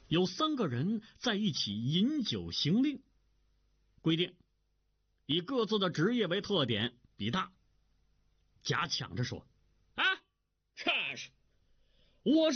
有3个人在一起饮酒行令，规定以各自的职业为特点比大。甲抢着说：“啊，这是我